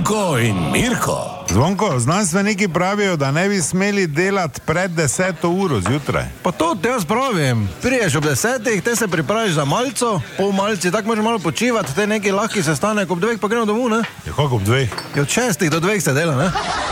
Zvonko in Mirko. Zvonko, znanstveniki pravijo, da ne bi smeli delati pred 10 uro zjutraj. Pa to te jaz pravim. Priješ ob 10, te se pripraviš za malco, pol malci, tako možeš malo počivati, te neki lahki sestanek ob 2, pa gremo domov, ne? Je kako ob 2? Je od 6 do 2 se dela, ne?